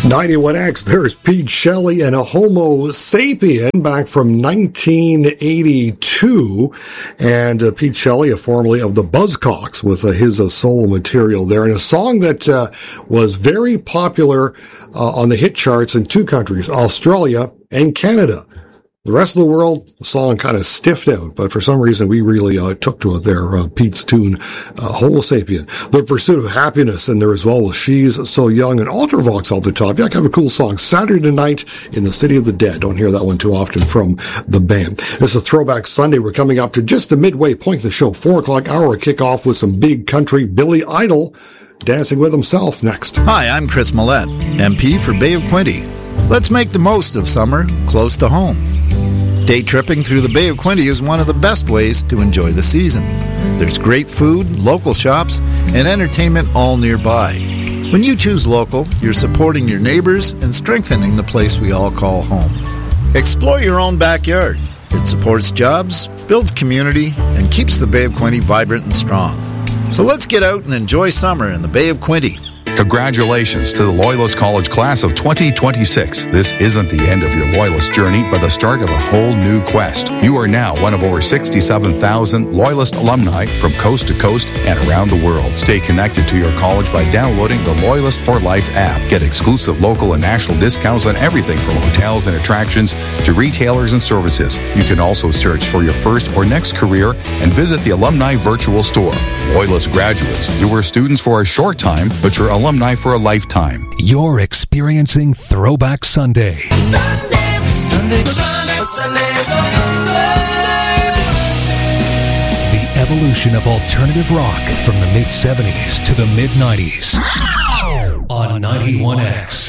91X, there's Pete Shelley and a Homo Sapien back from 1982. And Pete Shelley, formerly of the Buzzcocks, with his solo material there. And a song that was very popular on the hit charts in two countries, Australia and Canada. The rest of the world, the song kind of stiffed out, but for some reason we really took to it there, Pete's tune, Homo Sapien. The Pursuit of Happiness in there as well with She's So Young and Ultravox off the top. Yeah, kind of a cool song. Saturday Night in the City of the Dead. Don't hear that one too often from the band. It's a Throwback Sunday. We're coming up to just the midway point of the show. 4 o'clock hour kickoff with some big country. Billy Idol dancing with himself next. Hi, I'm Chris Millette, MP for Bay of Quinte. Let's make the most of summer close to home. Day tripping through the Bay of Quinte is one of the best ways to enjoy the season. There's great food, local shops, and entertainment all nearby. When you choose local, you're supporting your neighbors and strengthening the place we all call home. Explore your own backyard. It supports jobs, builds community, and keeps the Bay of Quinte vibrant and strong. So let's get out and enjoy summer in the Bay of Quinte. Congratulations to the Loyalist College class of 2026. This isn't the end of your Loyalist journey, but the start of a whole new quest. You are now one of over 67,000 Loyalist alumni from coast to coast and around the world. Stay connected to your college by downloading the Loyalist for Life app. Get exclusive local and national discounts on everything from hotels and attractions to retailers and services. You can also search for your first or next career and visit the Alumni Virtual Store. Loyalist graduates, you were students for a short time, but you're alumni for a lifetime. You're experiencing Throwback Sunday. Sunday. The evolution of alternative rock from the mid-70s to the mid-90s on 91X.